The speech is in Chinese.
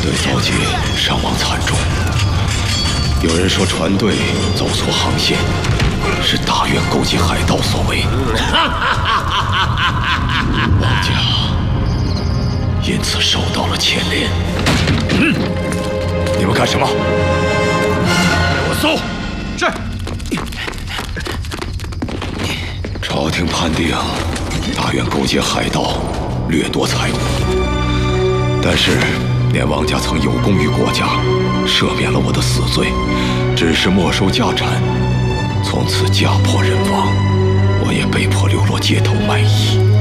队遭劫，伤亡惨重。有人说船队走错航线，是大渊勾结海盗所为。王家因此受到了牵连。你们干什么？给我搜！ 是。 朝廷判定大渊勾结海盗，掠夺财物，但是念王家曾有功于国家，赦免了我的死罪，只是没收家产，从此家破人亡，我也被迫流落街头卖艺。